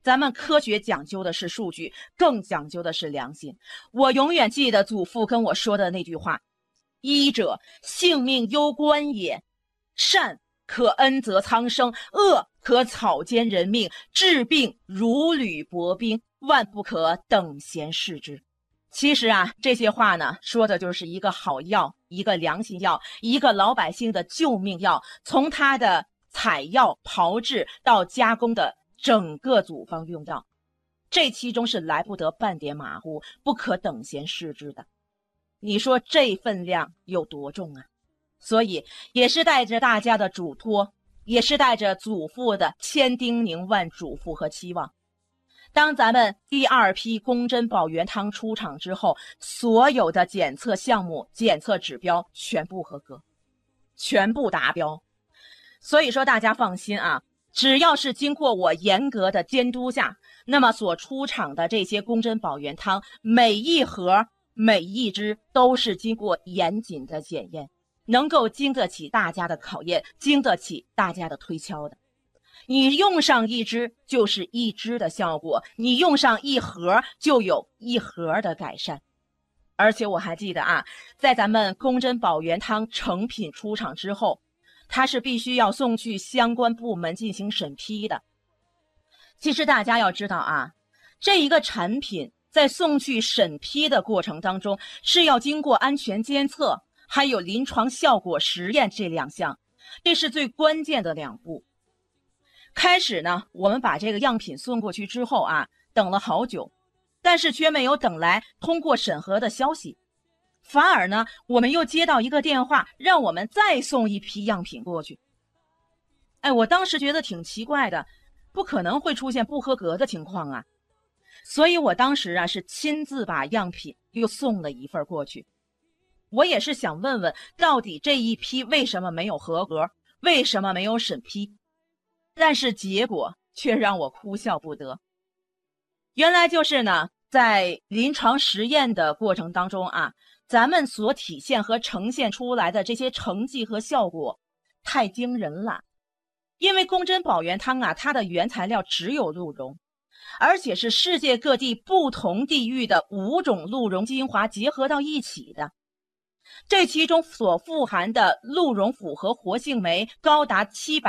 咱们科学讲究的是数据，更讲究的是良心。我永远记得祖父跟我说的那句话：医者，性命攸关也。善可恩泽苍生，恶可草菅人命。治病如履薄冰，万不可等闲视之。其实啊，这些话呢，说的就是一个好药，一个良心药，一个老百姓的救命药。从它的采药、炮制到加工的整个组方用药，这其中是来不得半点马虎，不可等闲视之的。你说这分量有多重啊？所以也是带着大家的嘱托，也是带着祖父的千叮咛万嘱咐和期望。当咱们第2批宫珍宝元汤出厂之后，所有的检测项目、检测指标全部合格，全部达标。所以说大家放心啊，只要是经过我严格的监督下，那么所出厂的这些宫珍宝元汤，每一盒每一支都是经过严谨的检验，能够经得起大家的考验，经得起大家的推敲的。你用上一支就是一支的效果，你用上一盒就有一盒的改善。而且我还记得啊，在咱们宫珍宝元汤成品出厂之后，它是必须要送去相关部门进行审批的。其实大家要知道啊，这一个产品在送去审批的过程当中，是要经过安全监测，还有临床效果实验这2项，这是最关键的2步。开始呢，我们把这个样品送过去之后啊，等了好久，但是却没有等来通过审核的消息。反而呢，我们又接到一个电话，让我们再送一批样品过去。我当时觉得挺奇怪的，不可能会出现不合格的情况啊。所以我当时啊是亲自把样品又送了一份过去。我也是想问问，到底这一批为什么没有合格，为什么没有审批？但是结果却让我哭笑不得。原来就是呢，在临床实验的过程当中啊，咱们所体现和呈现出来的这些成绩和效果太惊人了。因为宫珍宝元汤啊，它的原材料只有鹿茸，而且是世界各地不同地域的5种鹿茸精华结合到一起的。这其中所富含的鹿茸复合活性酶高达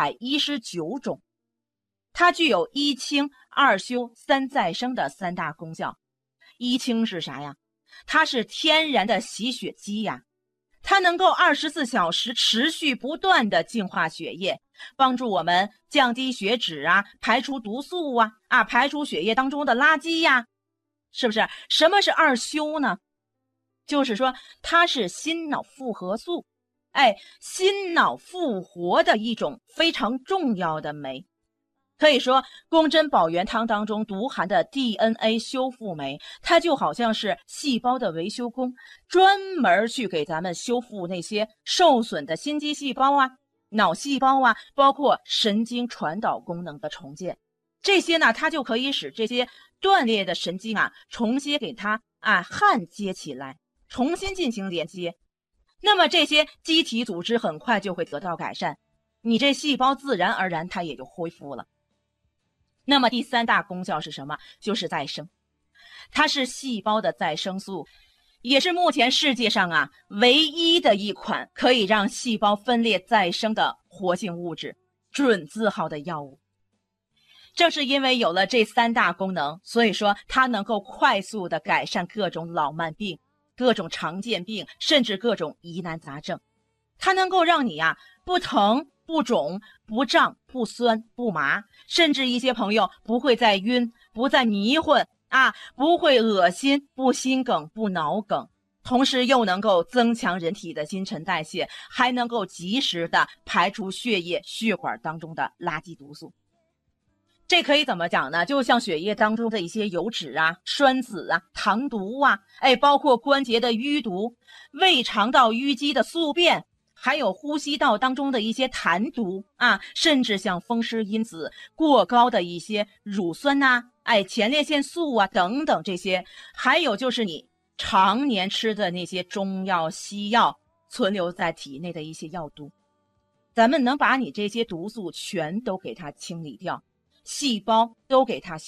719种，它具有1清、2修、3再生的3大功效。1清是啥呀？它是天然的洗血机呀，它能够24小时持续不断的净化血液，帮助我们降低血脂啊，排除毒素啊，排除血液当中的垃圾呀，是不是？什么是2修呢？就是说它是心脑复合素，心脑复活的一种非常重要的酶。可以说宫珍宝元汤当中独含的 DNA 修复酶，它就好像是细胞的维修工，专门去给咱们修复那些受损的心肌细胞啊、脑细胞啊，包括神经传导功能的重建。这些呢，它就可以使这些断裂的神经啊，重新给它焊接起来，重新进行连接。那么这些机体组织很快就会得到改善，你这细胞自然而然它也就恢复了。那么第3大功效是什么？就是再生。它是细胞的再生素，也是目前世界上唯一的一款可以让细胞分裂再生的活性物质，准字号的药物。正是因为有了这3大功能，所以说它能够快速的改善各种老慢病、各种常见病，甚至各种疑难杂症。它能够让你不疼、不肿、不胀、不酸、不麻，甚至一些朋友不会再晕，不再迷混不会恶心、不心梗、不脑梗，同时又能够增强人体的新陈代谢，还能够及时的排除血液、血管当中的垃圾毒素。这可以怎么讲呢？就像血液当中的一些油脂酸子糖毒包括关节的淤毒、胃肠道淤积的宿便，还有呼吸道当中的一些痰毒甚至像风湿因子过高的一些乳酸前列腺素等等这些，还有就是你常年吃的那些中药西药存留在体内的一些药毒，咱们能把你这些毒素全都给它清理掉，细胞都给它